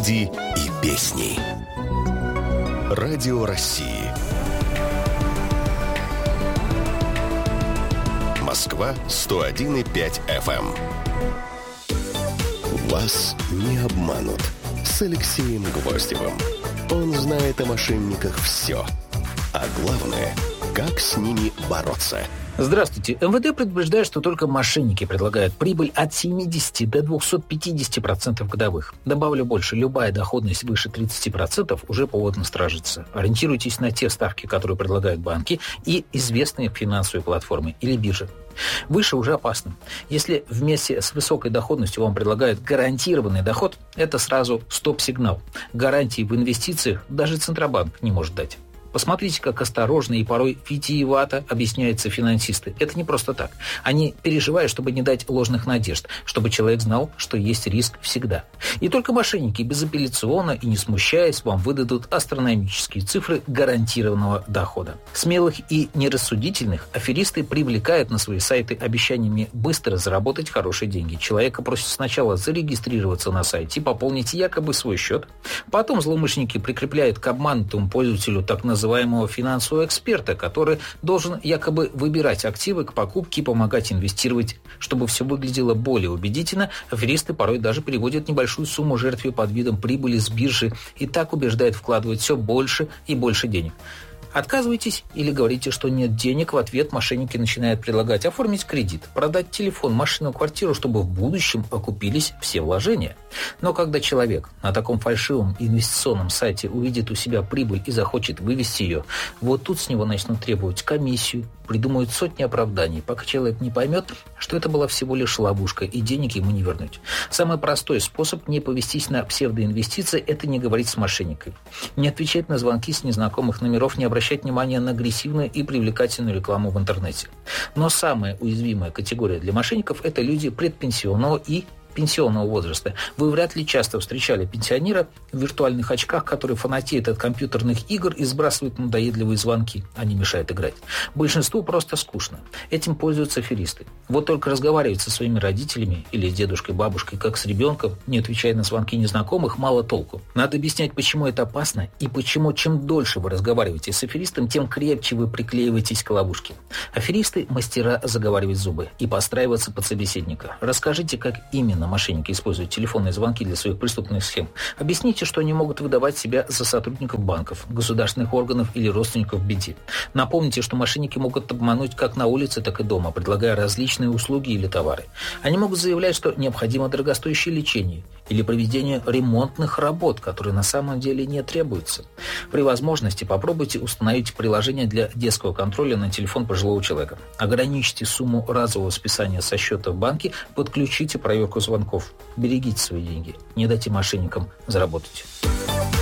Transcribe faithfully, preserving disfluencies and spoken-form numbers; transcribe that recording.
люди и песни. Радио России. Москва сто один и пять эф эм. Вас не обманут. С Алексеем Гвоздевым. Он знает о мошенниках все. А главное, как с ними бороться. Здравствуйте. эм вэ дэ предупреждает, что только мошенники предлагают прибыль от семидесяти до двухсот пятидесяти процентов годовых. Добавлю больше, любая доходность выше тридцати процентов уже повод насторожиться. Ориентируйтесь на те ставки, которые предлагают банки и известные финансовые платформы или биржи. Выше уже опасно. Если вместе с высокой доходностью вам предлагают гарантированный доход, это сразу стоп-сигнал. Гарантии в инвестициях даже Центробанк не может дать. Посмотрите, как осторожно и порой витиевато объясняются финансисты. Это не просто так. Они переживают, чтобы не дать ложных надежд, чтобы человек знал, что есть риск всегда. И только мошенники безапелляционно и не смущаясь вам выдадут астрономические цифры гарантированного дохода. Смелых и нерассудительных аферисты привлекают на свои сайты обещаниями быстро заработать хорошие деньги. Человека просят сначала зарегистрироваться на сайте и пополнить якобы свой счет. Потом злоумышленники прикрепляют к обманутому пользователю так называемого называемого финансового эксперта, который должен якобы выбирать активы к покупке и помогать инвестировать. Чтобы все выглядело более убедительно, аферисты порой даже переводят небольшую сумму жертве под видом прибыли с биржи и так убеждают вкладывать все больше и больше денег. Отказываетесь или говорите, что нет денег, в ответ мошенники начинают предлагать оформить кредит, продать телефон, машину, квартиру, чтобы в будущем окупились все вложения. Но когда человек на таком фальшивом инвестиционном сайте увидит у себя прибыль и захочет вывести ее, вот тут с него начнут требовать комиссию, придумают сотни оправданий, пока человек не поймет, что это была всего лишь ловушка и денег ему не вернуть. Самый простой способ не повестись на псевдоинвестиции – это не говорить с мошенниками, не отвечать на звонки с незнакомых номеров, не обращать внимания на агрессивную и привлекательную рекламу в интернете. Но самая уязвимая категория для мошенников – это люди предпенсионного и пенсионного возраста. Вы вряд ли часто встречали пенсионера в виртуальных очках, который фанатеет от компьютерных игр и сбрасывает надоедливые звонки. Они мешают играть. Большинству просто скучно. Этим пользуются аферисты. Вот только разговаривать со своими родителями или дедушкой, бабушкой, как с ребенком, не отвечая на звонки незнакомых, мало толку. Надо объяснять, почему это опасно и почему чем дольше вы разговариваете с аферистом, тем крепче вы приклеиваетесь к ловушке. Аферисты – мастера заговаривать зубы и подстраиваться под собеседника. Расскажите, как именно мошенники используют телефонные звонки для своих преступных схем. Объясните, что они могут выдавать себя за сотрудников банков, государственных органов или родственников в беде. Напомните, что мошенники могут обмануть как на улице, так и дома, предлагая различные услуги или товары. Они могут заявлять, что необходимо дорогостоящее лечение или проведение ремонтных работ, которые на самом деле не требуются. При возможности попробуйте установить приложение для детского контроля на телефон пожилого человека. Ограничьте сумму разового списания со счета в банке, подключите проверку звонков. Берегите свои деньги, не дайте мошенникам заработать.